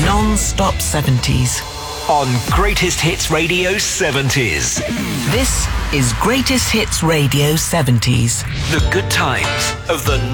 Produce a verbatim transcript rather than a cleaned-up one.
Non-stop seventies. On Greatest Hits Radio seventies. This is Greatest Hits Radio seventies. The good times of the